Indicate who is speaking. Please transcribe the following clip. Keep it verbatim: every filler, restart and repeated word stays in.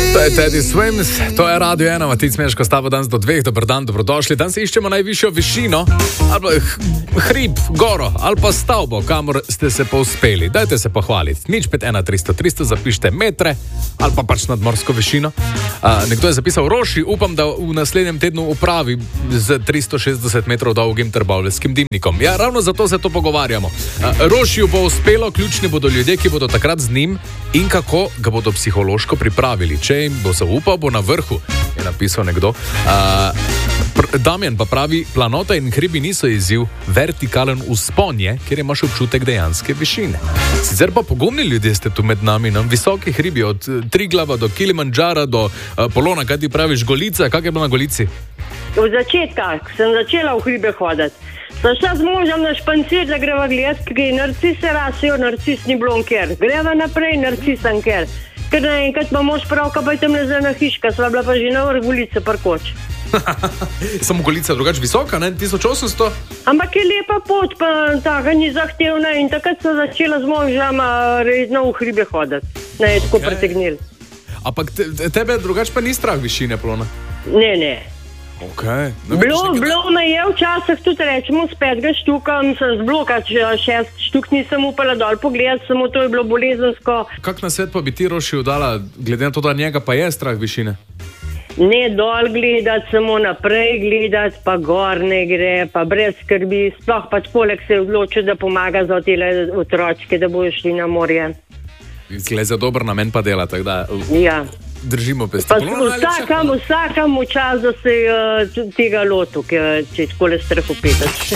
Speaker 1: To je Teddy Swims, to je Radio ena, Matic Meško, stavo danes do dveh, dober dan, dobrodošli. Danes iščemo najvišjo višino, ali pa hrib, goro, ali pa stavbo, kamor ste se povzpeli. Dajte se pohvaliti. Nič pet ena tristo tristo, zapišite metre, ali pa pač nadmorsko višino. A, nekdo je zapisal Roši, upam, da v naslednjem tednu upravi z tristo šestdeset metrov dolgim trbovljskim dimnikom. Ja, ravno zato se to pogovarjamo. A, Rošiju bo uspelo, ključni bodo ljudje, ki bodo takrat z njim in kako ga bodo psihološko pripravili. Če jim bo zaupal, bo na vrhu, je napisal nekdo. A, pr- Damjan pa pravi, planota in hribi niso izziv, vertikalen vzpon je, ker imaš občutek dejanske višine. Sicer pa pogumni ljudje ste tu med nami, nam visoki hribi, od Triglava do Kilimandžara do uh, Polona, kaj ti praviš, Golica, kak je bilo na Golici?
Speaker 2: V začetka, ko sem začela v hribe hoditi, sem šla z možem na špancir, da greva gledati, kaj narcise rasejo, narcis ni bilo nikjer. Greva naprej, narcis nikjer. Ker naenkrat pa mož prav, kaj pa je tam lezena hiška, sva bila pa že na vrh Golice parkoč.
Speaker 1: Samo Golica drugač visoka, ne? tisoč osemsto?
Speaker 2: Ampak je lepa pot, pa taka ni zahtevna in takrat sem začela z možem redno v hribe hoditi. Ne, je tako
Speaker 1: Okay.
Speaker 2: pretegnil.
Speaker 1: Ampak te, tebe drugač pa ni strah višine, Polona?
Speaker 2: Ne, ne.
Speaker 1: Okay. No,
Speaker 2: Bilo,
Speaker 1: vidiš, nekaj-
Speaker 2: bilo me je včasih tudi rečemo s petega štuka, sem z bloka, če šest štuk nisem upala dol pogledati, samo to je bilo bolezensko.
Speaker 1: Kak na svet pa bi ti Rošiju dala, glede na to, da njega pa je strah višine?
Speaker 2: Ne dol gledati, samo naprej gledati, pa gor ne gre, pa brez skrbi. Sploh pač poleg se je odločil, da pomaga za tele otročke, da bojo šli na morje.
Speaker 1: Zgleda za dober namen pa dela, tako da
Speaker 2: Ja.
Speaker 1: držimo pesti.
Speaker 2: Pa
Speaker 1: Polona, najlepša
Speaker 2: vsakam, vsakam v čas, da se uh, tega lotu, če je takole strahopetač.